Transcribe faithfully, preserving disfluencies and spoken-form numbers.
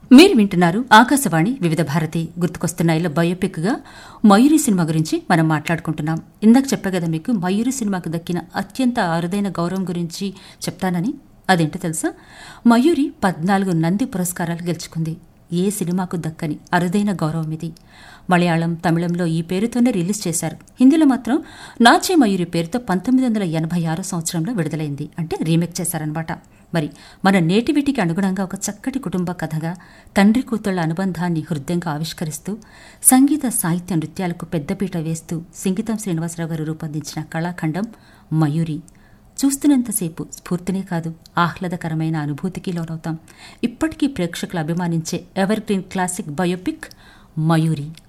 మీరు వింటున్నారు ఆకాశవాణి వివిధ భారతి గుర్తుకొస్తున్నాయిలో బయోపిక్ గా మయూరి సినిమా గురించి మనం మాట్లాడుకుంటున్నాం. ఇందాక చెప్పా కదా మీకు మయూరి సినిమాకు దక్కిన అత్యంత అరుదైన గౌరవం గురించి చెప్తానని. అదేంటో తెలుసా? మయూరి పద్నాలుగు నంది పురస్కారాలు గెలుచుకుంది. ఏ సినిమాకు దక్కని అరుదైన గౌరవం ఇది. మలయాళం, తమిళంలో ఈ పేరుతోనే రిలీజ్ చేశారు. హిందీలో మాత్రం నాచే మయూరి పేరుతో పంతొమ్మిది వందల ఎనభై ఆరో సంవత్సరంలో విడుదలైంది. అంటే రీమేక్ చేశారనమాట. మరి మన నేటివిటికి అనుగుణంగా ఒక చక్కటి కుటుంబ కథగా తండ్రి కూతుళ్ల అనుబంధాన్ని హృదయంగా ఆవిష్కరిస్తూ సంగీత సాహిత్య నృత్యాలకు పెద్దపీట వేస్తూ సింగీతం శ్రీనివాసరావు గారు రూపొందించిన కళాఖండం మయూరి. చూస్తున్నంతసేపు స్ఫూర్తినే కాదు, ఆహ్లాదకరమైన అనుభూతికి లోనవుతాం. ఇప్పటికీ ప్రేక్షకులు అభిమానించే ever green classic biopic Mayuri.